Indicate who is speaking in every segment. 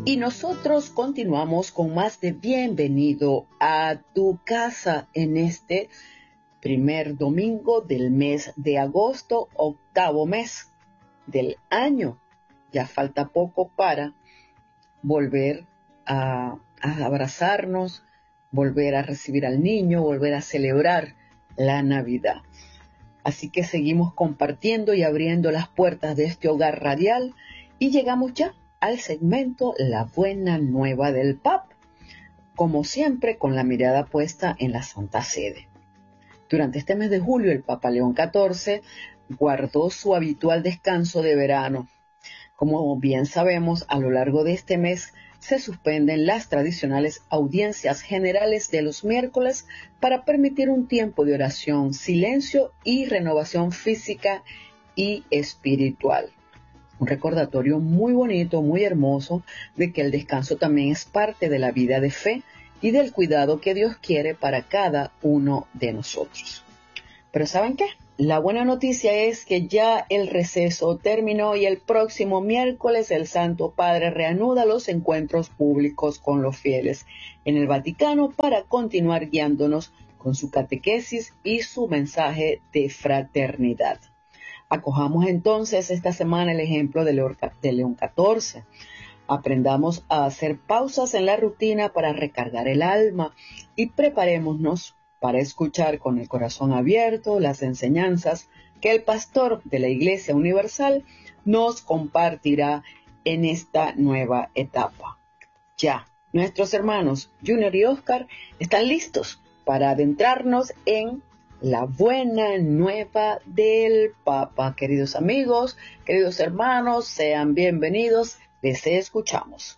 Speaker 1: Y nosotros continuamos con más de Bienvenido a tu casa en este primer domingo del mes de agosto, octavo mes del año. Ya falta poco para volver a abrazarnos, volver a recibir al niño, volver a celebrar la Navidad. Así que seguimos compartiendo y abriendo las puertas de este hogar radial y llegamos ya al segmento La Buena Nueva del Papa, como siempre con la mirada puesta en la Santa Sede. Durante este mes de julio el Papa León XIV guardó su habitual descanso de verano. Como bien sabemos, a lo largo de este mes se suspenden las tradicionales audiencias generales de los miércoles para permitir un tiempo de oración, silencio y renovación física y espiritual. Un recordatorio muy bonito, muy hermoso, de que el descanso también es parte de la vida de fe y del cuidado que Dios quiere para cada uno de nosotros. Pero ¿saben qué? La buena noticia es que ya el receso terminó y el próximo miércoles el Santo Padre reanuda los encuentros públicos con los fieles en el Vaticano para continuar guiándonos con su catequesis y su mensaje de fraternidad. Acojamos entonces esta semana el ejemplo de León XIV. Aprendamos a hacer pausas en la rutina para recargar el alma y preparémonos para escuchar con el corazón abierto las enseñanzas que el pastor de la Iglesia Universal nos compartirá en esta nueva etapa. Ya, nuestros hermanos Junior y Oscar están listos para adentrarnos en la buena nueva del Papa. Queridos amigos, queridos hermanos, sean bienvenidos, les escuchamos.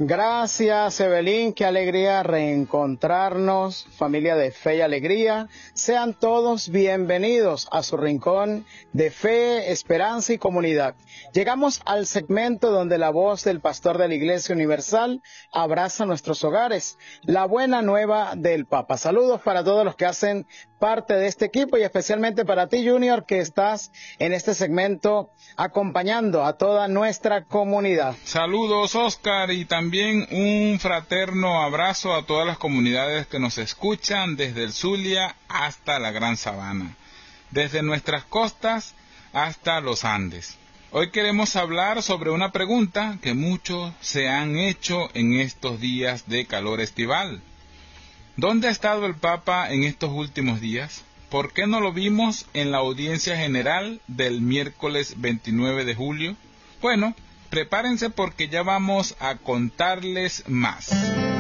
Speaker 2: Gracias, Evelyn, qué alegría reencontrarnos, familia de fe y alegría. Sean todos bienvenidos a su rincón de fe, esperanza y comunidad. Llegamos al segmento donde la voz del pastor de la Iglesia Universal abraza nuestros hogares, la buena nueva del Papa. Saludos para todos los que hacen parte de este equipo y especialmente para ti, Junior, que estás en este segmento acompañando a toda nuestra comunidad.
Speaker 3: Saludos, Oscar, y también un fraterno abrazo a todas las comunidades que nos escuchan desde el Zulia hasta la Gran Sabana, desde nuestras costas hasta los Andes. Hoy queremos hablar sobre una pregunta que muchos se han hecho en estos días de calor estival. ¿Dónde ha estado el Papa en estos últimos días? ¿Por qué no lo vimos en la audiencia general del miércoles 29 de julio? Bueno, prepárense porque ya vamos a contarles más.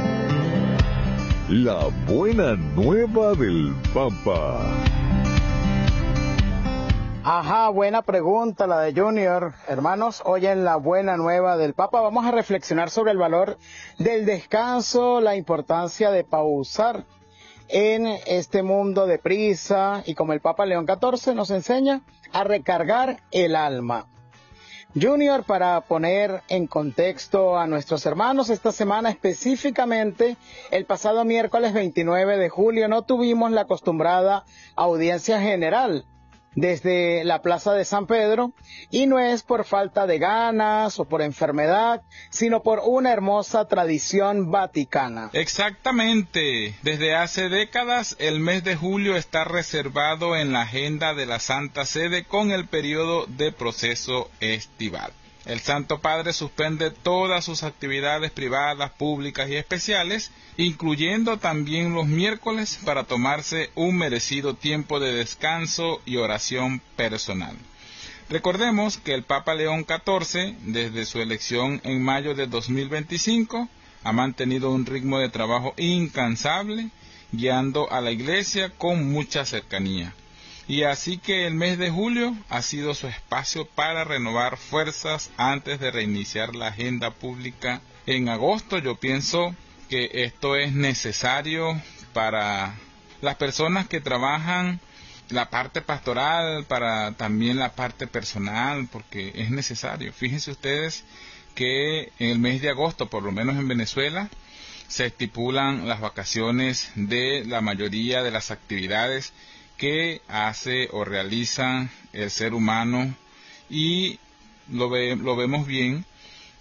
Speaker 4: La buena nueva del Papa.
Speaker 2: Ajá, buena pregunta la de Junior. Hermanos, hoy en la buena nueva del Papa vamos a reflexionar sobre el valor del descanso, la importancia de pausar en este mundo de prisa y como el Papa León XIV nos enseña a recargar el alma. Junior, para poner en contexto a nuestros hermanos, esta semana específicamente, el pasado miércoles 29 de julio no tuvimos la acostumbrada audiencia general desde la Plaza de San Pedro, y no es por falta de ganas o por enfermedad, sino por una hermosa tradición vaticana.
Speaker 3: Exactamente. Desde hace décadas el mes de julio está reservado en la agenda de la Santa Sede con el periodo de proceso estival. El Santo Padre suspende todas sus actividades privadas, públicas y especiales, incluyendo también los miércoles, para tomarse un merecido tiempo de descanso y oración personal. Recordemos que el Papa León XIV, desde su elección en mayo de 2025, ha mantenido un ritmo de trabajo incansable, guiando a la Iglesia con mucha cercanía. Y así que el mes de julio ha sido su espacio para renovar fuerzas antes de reiniciar la agenda pública en agosto. Yo pienso que esto es necesario para las personas que trabajan la parte pastoral, para también la parte personal, porque es necesario. Fíjense ustedes que en el mes de agosto, por lo menos en Venezuela, se estipulan las vacaciones de la mayoría de las actividades que hace o realiza el ser humano, y lo vemos bien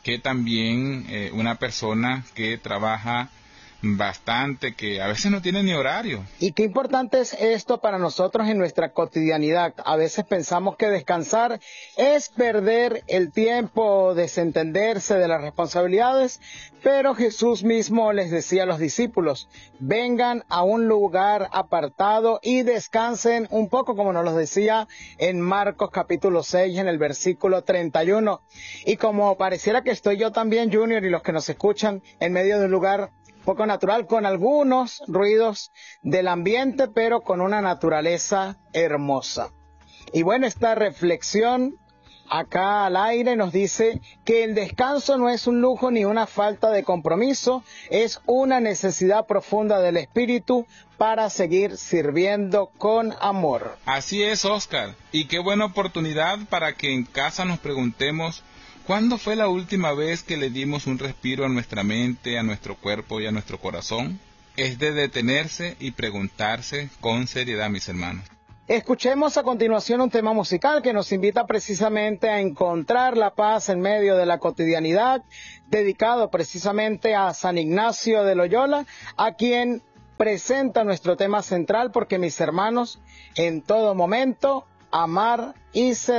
Speaker 3: que también una persona que trabaja bastante, que a veces no tiene ni horario.
Speaker 2: Y qué importante es esto para nosotros en nuestra cotidianidad. A veces pensamos que descansar es perder el tiempo, desentenderse de las responsabilidades, pero Jesús mismo les decía a los discípulos, vengan a un lugar apartado y descansen un poco, como nos lo decía en Marcos capítulo 6, en el versículo 31. Y como pareciera que estoy yo también, Junior, y los que nos escuchan, en medio de un lugar poco natural, con algunos ruidos del ambiente, pero con una naturaleza hermosa. Y bueno, esta reflexión acá al aire nos dice que el descanso no es un lujo ni una falta de compromiso, es una necesidad profunda del espíritu para seguir sirviendo con amor.
Speaker 3: Así es, Oscar, y qué buena oportunidad para que en casa nos preguntemos ¿cuándo fue la última vez que le dimos un respiro a nuestra mente, a nuestro cuerpo y a nuestro corazón? Es de detenerse y preguntarse con seriedad, mis hermanos.
Speaker 2: Escuchemos a continuación un tema musical que nos invita precisamente a encontrar la paz en medio de la cotidianidad, dedicado precisamente a San Ignacio de Loyola, a quien presenta nuestro tema central, porque mis hermanos, en todo momento, amar y servir.